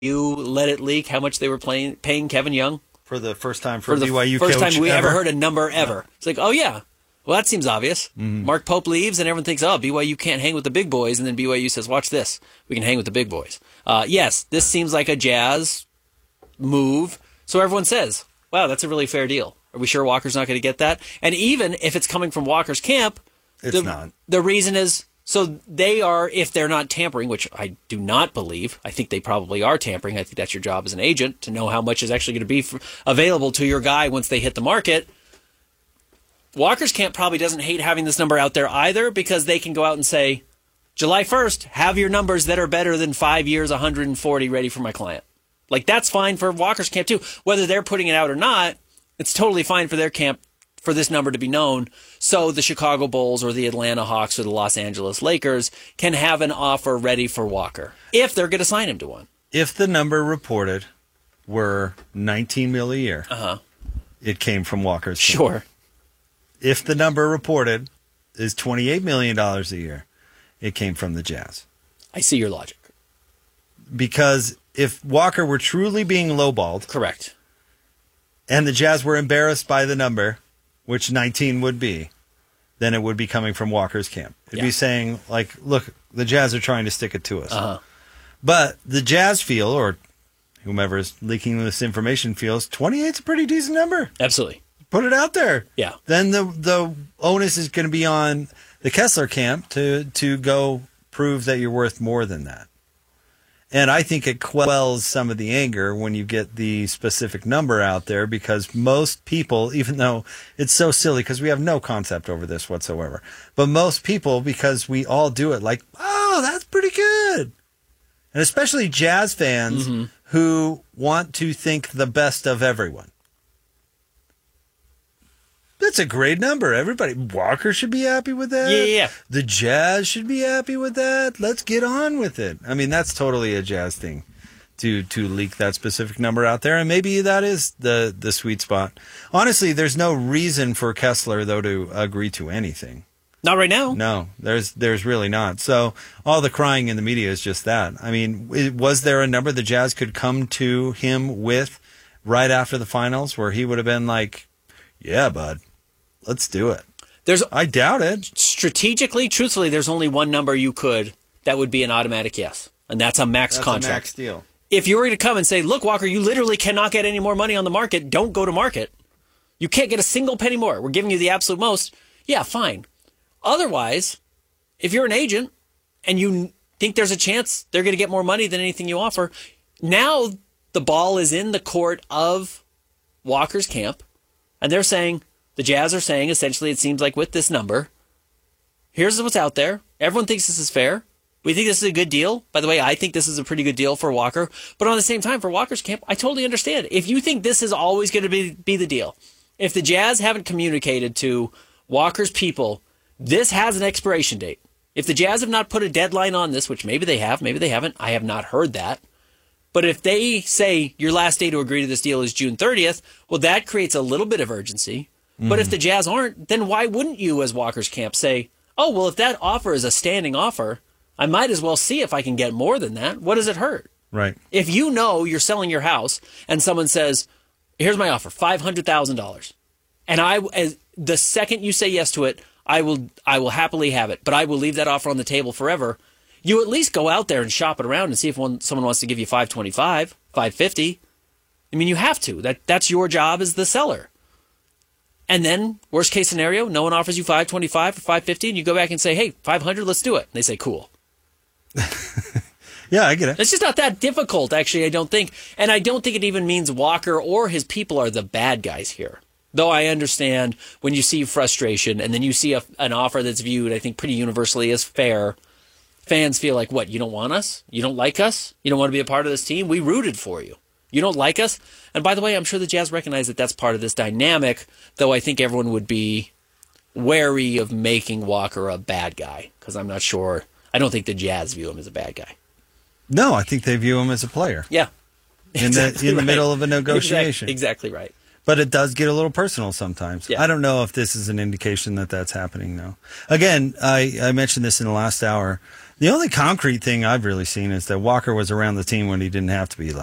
You let it leak how much they were paying Kevin Young? For the first time for the BYU first coach time we ever ever heard a number ever. It's like, oh yeah, well that seems obvious. Mark Pope leaves and everyone thinks, oh, BYU can't hang with the big boys, and then BYU says, watch this, we can hang with the big boys. Yes, this seems like a Jazz move, so everyone says, wow, that's a really fair deal. Are we sure Walker's not going to get that? And even if it's coming from Walker's camp, it's not. The reason is, so they are, if they're not tampering, which I do not believe, I think they probably are tampering. I think that's your job as an agent, to know how much is actually going to be available to your guy once they hit the market. Walker's camp probably doesn't hate having this number out there either, because they can go out and say, July 1st, have your numbers that are better than 5 years, 140 ready for my client. Like, that's fine for Walker's camp too. Whether they're putting it out or not, it's totally fine for their camp for this number to be known, so the Chicago Bulls or the Atlanta Hawks or the Los Angeles Lakers can have an offer ready for Walker, if they're going to sign him to one. If the number reported were $19 million a year, it came from Walker's camp. Sure. If the number reported is $28 million a year, it came from the Jazz. I see your logic. Because if Walker were truly being lowballed, correct, and the Jazz were embarrassed by the number, which 19 would be, then it would be coming from Walker's camp. It'd be saying, like, look, the Jazz are trying to stick it to us. But the Jazz feel, or whomever is leaking this information feels, 28's a pretty decent number. Absolutely. Put it out there. Yeah. Then the onus is going to be on the Kessler camp to go prove that you're worth more than that. And I think it quells some of the anger when you get the specific number out there, because most people, even though it's so silly because we have no concept over this whatsoever, but most people, because we all do it like, oh, that's pretty good. And especially Jazz fans who want to think the best of everyone. That's a great number. Everybody, Walker should be happy with that. Yeah. The Jazz should be happy with that. Let's get on with it. I mean, that's totally a Jazz thing to leak that specific number out there, and maybe that is the sweet spot. Honestly, there's no reason for Kessler though to agree to anything. Not right now. No, there's really not. So all the crying in the media is just that. I mean, was there a number the Jazz could come to him with right after the finals where he would have been like, yeah, bud, let's do it? I doubt it. Strategically, truthfully, there's only one number you could that would be an automatic yes, and that's a max contract. A max deal. If you were to come and say, look, Walker, you literally cannot get any more money on the market, don't go to market. You can't get a single penny more. We're giving you the absolute most. Yeah, fine. Otherwise, if you're an agent and you think there's a chance they're going to get more money than anything you offer, now the ball is in the court of Walker's camp, and they're saying, the Jazz are saying, essentially, it seems like with this number, here's what's out there. Everyone thinks this is fair. We think this is a good deal. By the way, I think this is a pretty good deal for Walker. But on the same time, for Walker's camp, I totally understand. If you think this is always going to be the deal, if the Jazz haven't communicated to Walker's people, this has an expiration date. If the Jazz have not put a deadline on this, which maybe they have, maybe they haven't, I have not heard that. But if they say your last day to agree to this deal is June 30th, well, that creates a little bit of urgency. But if the Jazz aren't, then why wouldn't you, as Walker's camp, say, oh, well, if that offer is a standing offer, I might as well see if I can get more than that. What does it hurt? Right. If you know you're selling your house and someone says, here's my offer, $500,000. And the second you say yes to it, I will happily have it, but I will leave that offer on the table forever. You at least go out there and shop it around and see if someone wants to give you $525, $550. I mean, you have to. That's your job as the seller. And then, worst case scenario, no one offers you $525 or $550, and you go back and say, hey, $500, let's do it. And they say, cool. Yeah, I get it. It's just not that difficult, actually, I don't think. And I don't think it even means Walker or his people are the bad guys here. Though I understand when you see frustration and then you see an offer that's viewed, I think, pretty universally as fair, fans feel like, what, you don't want us? You don't like us? You don't want to be a part of this team? We rooted for you. You don't like us? And by the way, I'm sure the Jazz recognize that that's part of this dynamic, though I think everyone would be wary of making Walker a bad guy, because I'm not sure. I don't think the Jazz view him as a bad guy. No, I think they view him as a player. Yeah. In the middle of a negotiation. Exactly right. But it does get a little personal sometimes. Yeah. I don't know if this is an indication that that's happening, though. Again, I mentioned this in the last hour. The only concrete thing I've really seen is that Walker was around the team when he didn't have to be